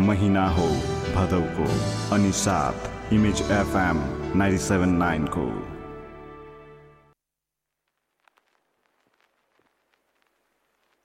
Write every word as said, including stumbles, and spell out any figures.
महिना हो भदौको, अनि साथ image FM ninety seven nine को।